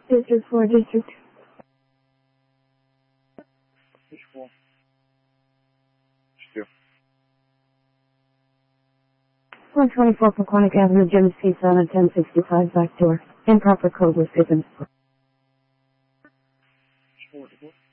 District 4, District. District 4. Still. 124 Paquonic Avenue, Gems Pizza on a 1065 back door. Improper code was given. District 4.